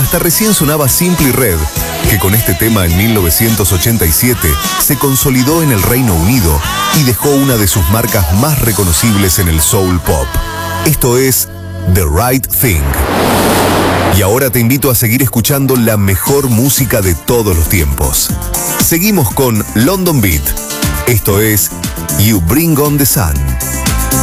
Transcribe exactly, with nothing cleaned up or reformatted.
hasta recién sonaba Simply Red, que con este tema en mil novecientos ochenta y siete se consolidó en el Reino Unido y dejó una de sus marcas más reconocibles en el soul pop. Esto es The Right Thing. Y ahora te invito a seguir escuchando la mejor música de todos los tiempos. Seguimos con London Beat. Esto es You Bring On The Sun.